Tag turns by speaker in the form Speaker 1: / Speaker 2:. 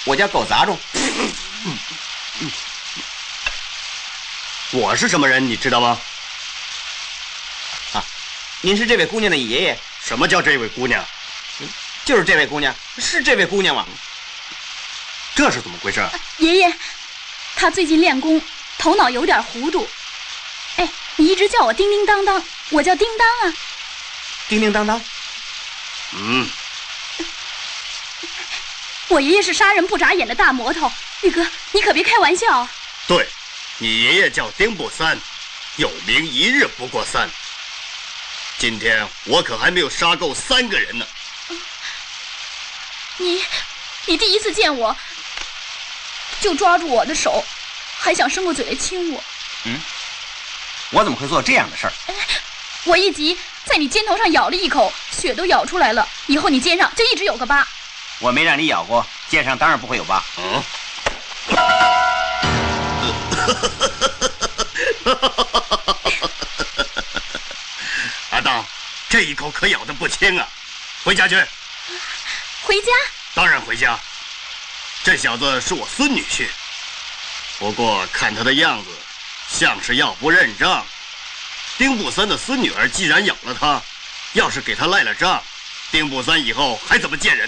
Speaker 1: 我叫狗杂种。
Speaker 2: 我是什么人，你知道吗？
Speaker 1: 啊，您是这位姑娘的爷爷。
Speaker 2: 什么叫这位姑娘？
Speaker 1: 就是这位姑娘，是这位姑娘吗？
Speaker 2: 这是怎么回事？
Speaker 3: 爷爷，她最近练功，头脑有点糊涂。哎，你一直叫我叮叮当当，我叫叮当啊。
Speaker 1: 叮叮当当。
Speaker 2: 嗯。
Speaker 3: 我爷爷是杀人不眨眼的大魔头，玉哥，你可别开玩笑啊。
Speaker 2: 对，你爷爷叫丁不三，有名一日不过三。今天我可还没有杀够3个人呢。
Speaker 3: 你第一次见我，就抓住我的手，还想伸过嘴来亲我。
Speaker 1: 我怎么会做这样的事儿？
Speaker 3: 我一急，在你肩头上咬了一口，血都咬出来了。以后你肩上就一直有个疤。
Speaker 1: 我没让你咬过，肩上当然不会有疤。
Speaker 2: 阿当，这一口可咬得不轻啊！回家去。
Speaker 3: 回家？
Speaker 2: 当然回家。这小子是我孙女婿，不过看他的样子，像是要不认账。丁不三的孙女儿既然咬了他，要是给他赖了账，丁不三以后还怎么见人？